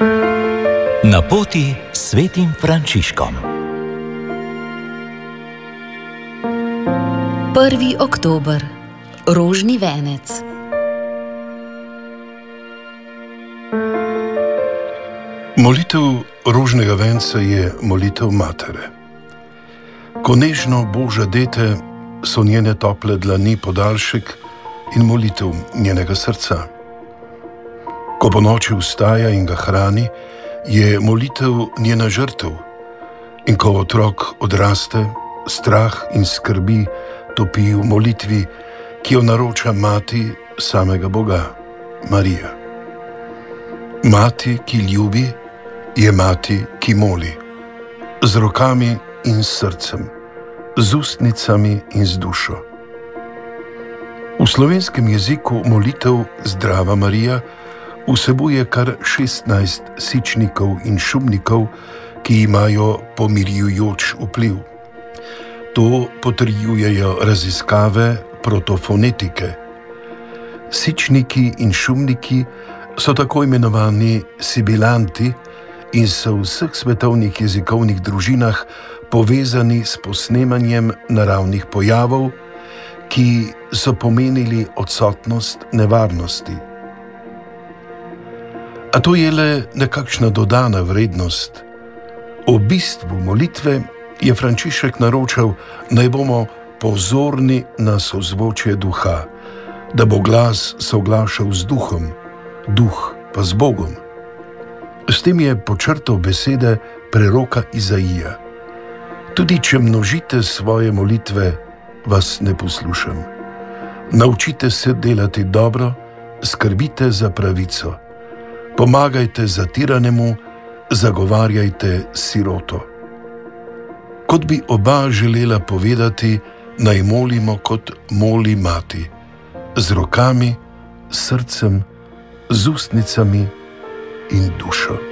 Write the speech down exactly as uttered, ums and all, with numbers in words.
Na poti s svetim Frančiškom. prvi oktober, rožni venec. Molitev rožnega venca je molitev matere. Ko nežno boža dete, so njene tople dlani podaljšek in molitev njenega srca. Ko po noči vstaja in ga hrani, je molitev njena žrtev, in ko otrok odraste, strah in skrbi topi v molitvi, ki jo naroča mati samega Boga, Marija. Mati, ki ljubi, je mati, ki moli, z rokami in s srcem, z ustnicami in z dušo. V slovenskem jeziku molitev Zdrava Marija vsebuje kar šestnajst sičnikov in šumnikov, ki imajo pomirjujoč vpliv. To potrjujejo raziskave protofonetike. Sičniki in šumniki so tako imenovani sibilanti in so v vseh svetovnih jezikovnih družinah povezani s posnemanjem naravnih pojavov, ki so pomenili odsotnost nevarnosti. A to je le nekakšna dodana vrednost. O bistvu molitve je Frančišek naročal, naj bomo pozorni na sozvočje duha, da bo glas soglašal z duhom, duh pa z Bogom. S tem je počrtal besede preroka Izaija. Tudi če množite svoje molitve, vas ne poslušam. Naučite se delati dobro, skrbite za pravico. Pomagajte zatiranemu, zagovarjajte siroto. Kot bi oba želela povedati, naj molimo kot moli mati, z rokami, srcem, z ustnicami in dušo.